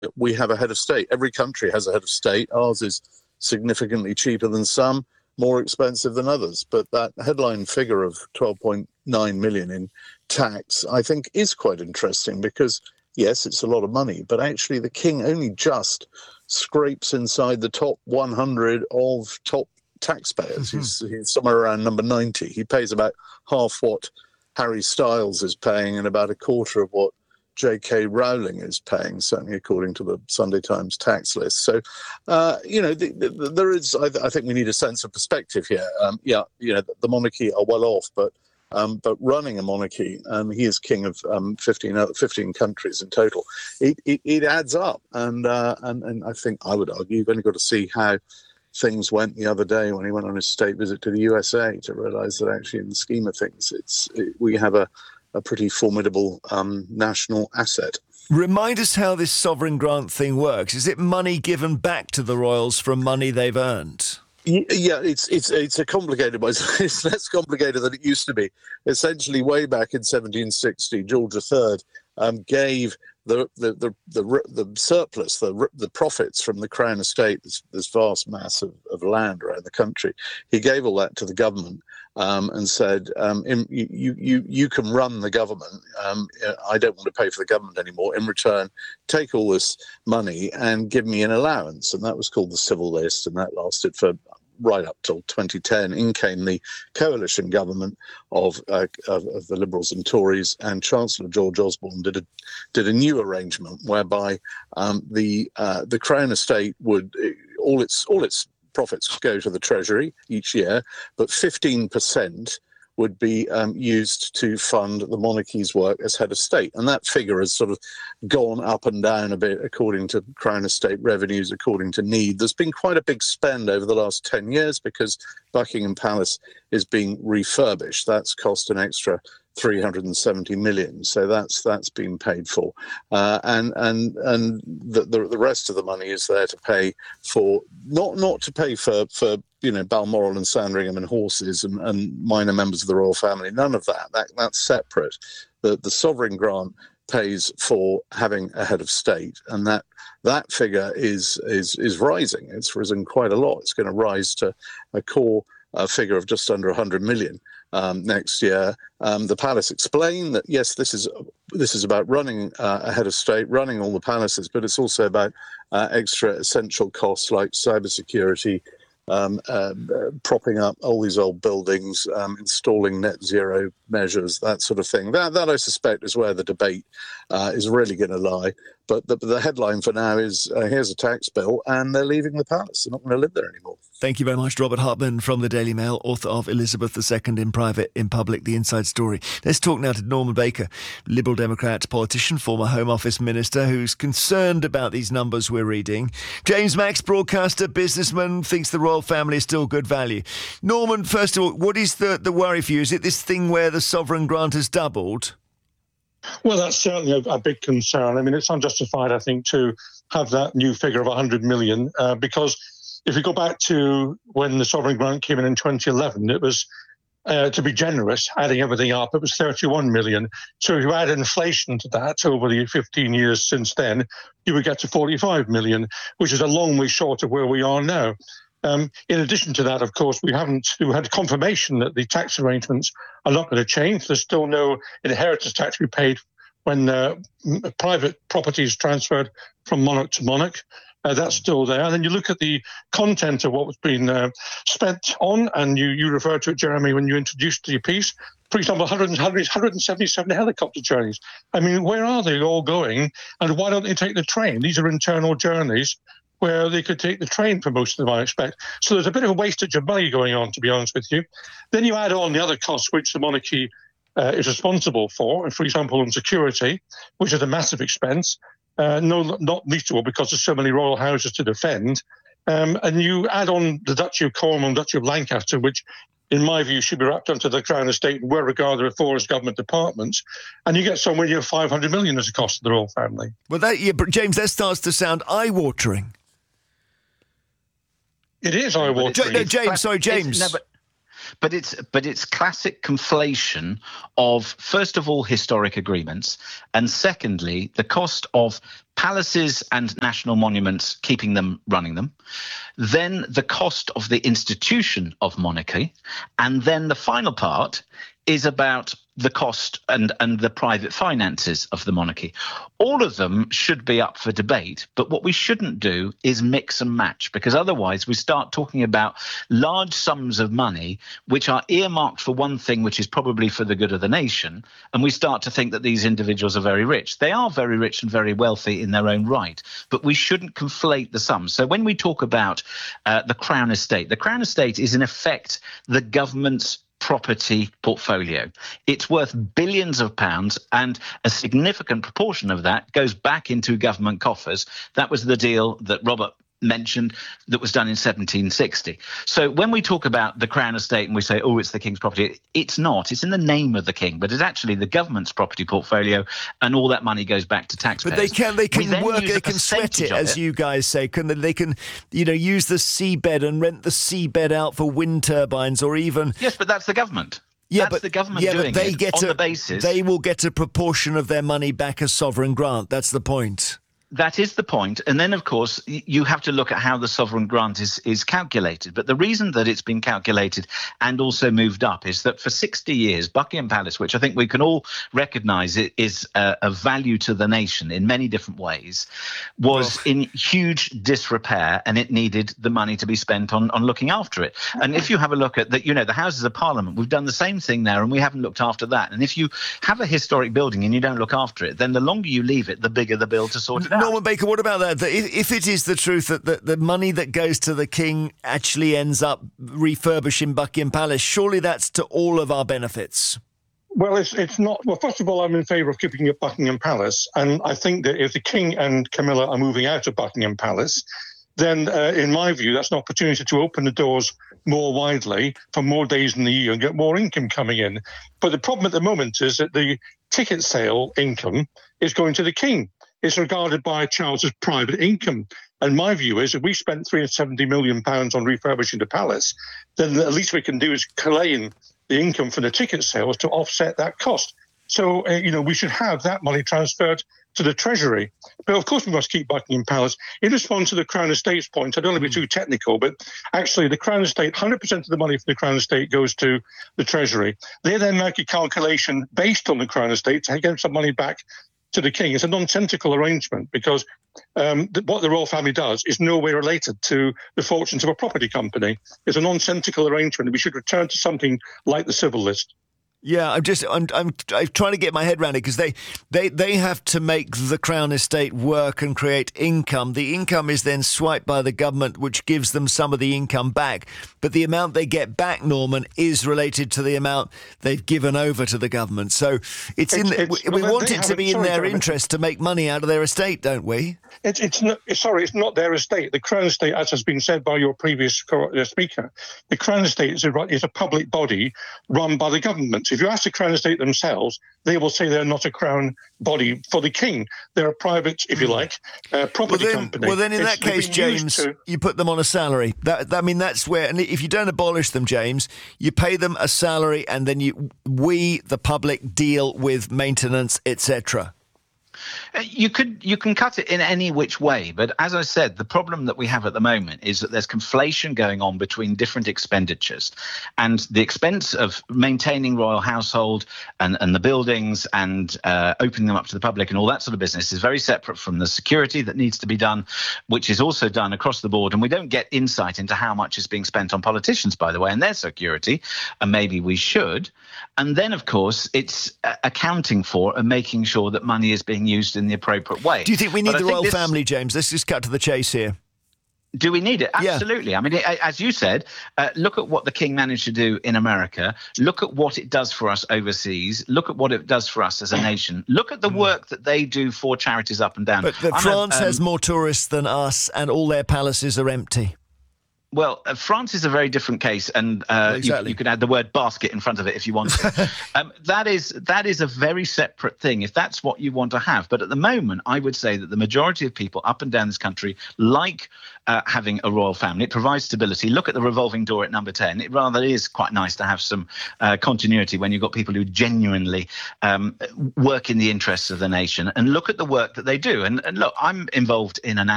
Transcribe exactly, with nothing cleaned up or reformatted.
we have a head of state. Every country has a head of state. Ours is significantly cheaper than some, more expensive than others. But that headline figure of twelve point nine million in tax, I think, is quite interesting because, yes, it's a lot of money, but actually the king only just scrapes inside the top one hundred of top taxpayers. Mm-hmm. He's, he's somewhere around number ninety. He pays about half what Harry Styles is paying and about a quarter of what J K Rowling is paying, certainly according to the Sunday Times tax list. So, uh, you know, the, the, there is, I, th- I think we need a sense of perspective here. Um, yeah, you know, the monarchy are well off, but um, but running a monarchy, um, he is king of um, fifteen, uh, fifteen countries in total. It, it, it adds up. And, uh, and, and I think I would argue you've only got to see how things went the other day when he went on his state visit to the U S A to realise that actually in the scheme of things, it's it, we have a a pretty formidable um, national asset. Remind us how this sovereign grant thing works. Is it money given back to the royals from money they've earned? Yeah, it's it's it's a complicated one. It's less complicated than it used to be. Essentially, way back in seventeen sixty, George the Third um, gave the the the the, the surplus, the the profits from the Crown estate, this, this vast mass of, of land around the country. He gave all that to the government. Um, and said, um, in, you, you, you can run the government. Um, I don't want to pay for the government anymore. In return, take all this money and give me an allowance. And that was called the Civil List, and that lasted for right up till twenty ten. In came the coalition government of, uh, of, of the Liberals and Tories, and Chancellor George Osborne did a did a new arrangement whereby um, the uh, the Crown estate would all its all its profits go to the Treasury each year, but fifteen percent would be um, used to fund the monarchy's work as head of state. And that figure has sort of gone up and down a bit according to Crown estate revenues, according to need. There's been quite a big spend over the last ten years because Buckingham Palace is being refurbished. That's cost an extra three hundred seventy million, so that's that's been paid for, uh, and and and the, the the rest of the money is there to pay for not not to pay for for you know Balmoral and Sandringham and horses and, and minor members of the royal family. None of that. That that's separate. The the sovereign grant pays for having a head of state, and that that figure is is is rising. It's risen quite a lot. It's going to rise to a core uh, figure of just under one hundred million. Um, next year. Um, the palace explained that yes, this is this is about running uh, a head of state, running all the palaces, but it's also about uh, extra essential costs like cybersecurity, um, uh, uh, propping up all these old buildings, um, installing net zero measures, that sort of thing. That, that I suspect, is where the debate uh, is really going to lie. But the, the headline for now is uh, here's a tax bill, and they're leaving the palace. They're not going to live there anymore. Thank you very much, Robert Hartman from the Daily Mail, author of Elizabeth the Second in Private, in Public, The Inside Story. Let's talk now to Norman Baker, Liberal Democrat politician, former Home Office minister, who's concerned about these numbers we're reading. James Max, broadcaster, businessman, thinks the royal family is still good value. Norman, first of all, what is the, the worry for you? Is it this thing where the sovereign grant has doubled? Well, that's certainly a, a big concern. I mean, it's unjustified, I think, to have that new figure of one hundred million, uh, because if you go back to when the sovereign grant came in in twenty eleven, it was, uh, to be generous, adding everything up, it was thirty-one million. So if you add inflation to that over the fifteen years since then, you would get to forty-five million, which is a long way short of where we are now. Um, in addition to that, of course, we haven't we had confirmation that the tax arrangements are not going to change. There's still no inheritance tax to be paid when uh, private property is transferred from monarch to monarch. Uh, that's still there. And then you look at the content of what was being uh, spent on, and you, you referred to it, Jeremy, when you introduced your piece. For example, one hundred, one hundred seventy-seven helicopter journeys. I mean, where are they all going? And why don't they take the train? These are internal journeys where they could take the train for most of them, I expect. So there's a bit of a wastage of money going on, to be honest with you. Then you add on the other costs which the monarchy uh, is responsible for, and for example, on security, which is a massive expense, uh, no, not least of all because there's so many royal houses to defend. Um, and you add on the Duchy of Cornwall, Duchy of Lancaster, which in my view should be wrapped under the Crown estate and were regarded for as government departments, and you get somewhere near five hundred million as a cost of the royal family. Well, that, yeah, James, that starts to sound eye-watering. It is eye-watering. No, James, sorry, James. No, but, but it's but it's classic conflation of, first of all, historic agreements, and secondly, the cost of palaces and national monuments, keeping them, running them, then the cost of the institution of monarchy, and then the final part is about the cost and, and the private finances of the monarchy. All of them should be up for debate, but what we shouldn't do is mix and match, because otherwise we start talking about large sums of money which are earmarked for one thing, which is probably for the good of the nation, and we start to think that these individuals are very rich. They are very rich and very wealthy in their own right, but we shouldn't conflate the sums. So when we talk about uh, the Crown Estate, the Crown Estate is in effect the government's property portfolio. It's worth billions of pounds, and a significant proportion of that goes back into government coffers. That was the deal that Robert mentioned that was done in seventeen sixty. So when we talk about the Crown Estate and we say, oh, it's the King's property, it's not. It's in the name of the King, but it's actually the government's property portfolio, and all that money goes back to taxpayers. But they can, they can work, they can sweat it, as you guys say. Can they, they can, you know, use the seabed and rent the seabed out for wind turbines, or even... Yes, but that's the government. Yeah, that's but the government yeah, doing but they it get on a, the basis. They will get a proportion of their money back as sovereign grant. That's the point. That is the point. And then, of course, you have to look at how the sovereign grant is, is calculated. But the reason that it's been calculated and also moved up is that for sixty years, Buckingham Palace, which I think we can all recognise it is a, a value to the nation in many different ways, was oh. in huge disrepair, and it needed the money to be spent on, on looking after it. And if you have a look at the, you know, the Houses of Parliament, we've done the same thing there, and we haven't looked after that. And if you have a historic building and you don't look after it, then the longer you leave it, the bigger the bill to sort it out. Norman Baker, what about that? That if, if it is the truth that the, the money that goes to the King actually ends up refurbishing Buckingham Palace, surely that's to all of our benefits. Well, it's it's not. Well, first of all, I'm in favour of keeping it Buckingham Palace, and I think that if the King and Camilla are moving out of Buckingham Palace, then uh, in my view, that's an opportunity to open the doors more widely for more days in the year and get more income coming in. But the problem at the moment is that the ticket sale income is going to the King. It's regarded by Charles as private income. And my view is if we spent three hundred seventy million pounds on refurbishing the palace, then the least we can do is collate the income from the ticket sales to offset that cost. So, uh, you know, we should have that money transferred to the Treasury. But of course we must keep Buckingham Palace. In response to the Crown Estate's point, I don't want to be too technical, but actually the Crown Estate, one hundred percent of the money from the Crown Estate goes to the Treasury. They then make a calculation based on the Crown Estate to get some money back to the King. It's a nonsensical arrangement because um, th- what the royal family does is no way related to the fortunes of a property company. It's a nonsensical arrangement. We should return to something like the civil list. Yeah, I'm just I'm I'm, I'm trying to get my head around it because they, they they have to make the Crown Estate work and create income. The income is then swiped by the government, which gives them some of the income back. But the amount they get back, Norman, is related to the amount they've given over to the government. So it's, it's in it's, we, we well, want it to be in their sorry, interest to make money out of their estate, don't we? It's it's not, sorry, it's not their estate. The Crown Estate, as has been said by your previous speaker, the Crown Estate is a, is a public body run by the government. If you ask the Crown Estate themselves, they will say they're not a Crown body for the King. They're a private, if you like, uh, property well then, company. Well, then in it's, that case, James, to... you put them on a salary. That, I mean, that's where, and if you don't abolish them, James, you pay them a salary and then you, we, the public, deal with maintenance, et cetera. You could you can cut it in any which way, but as I said, the problem that we have at the moment is that there's conflation going on between different expenditures, and the expense of maintaining royal household and, and the buildings and uh, opening them up to the public and all that sort of business is very separate from the security that needs to be done, which is also done across the board. And we don't get insight into how much is being spent on politicians, by the way, and their security, and maybe we should. And then, of course, it's uh, accounting for and making sure that money is being used in the appropriate way. Do you think we need but the royal this, family, James? Let's just cut to the chase here. Do we need it? Absolutely. Yeah. I mean, as you said, uh, look at what the King managed to do in America. Look at what it does for us overseas. Look at what it does for us as a nation. Look at the work that they do for charities up and down. But, but France a, um, has more tourists than us, and all their palaces are empty. Well, uh, France is a very different case, and uh, exactly. you, you could add the word basket in front of it if you want to. um, that is that is a very separate thing, if that's what you want to have. But at the moment, I would say that the majority of people up and down this country like uh, having a royal family. It provides stability. Look at the revolving door at number ten. It rather is quite nice to have some uh, continuity when you've got people who genuinely um, work in the interests of the nation. And look at the work that they do. And, and look, I'm involved in an